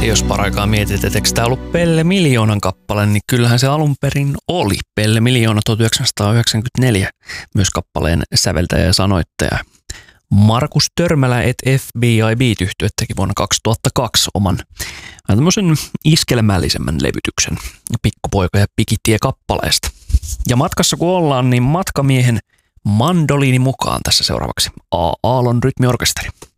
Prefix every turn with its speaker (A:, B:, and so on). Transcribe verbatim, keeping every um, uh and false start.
A: jos paraikaa mietit, että eikö tämä ollut Pelle Miljoonan kappale, niin kyllähän se alun perin oli. Pelle Miljoona tuhatyhdeksänsataayhdeksänkymmentäneljä, myös kappaleen säveltäjä ja sanoittaja. Markus Törmälä et F B I Beat-yhtye teki vuonna kaksituhattakaksi oman tämmöisen iskelmällisemmän levytyksen Pikkupoika ja Pikitie kappaleesta. Ja matkassa kun ollaan, niin matkamiehen mandoliini mukaan tässä seuraavaksi A. Aallon rytmiorkesteri.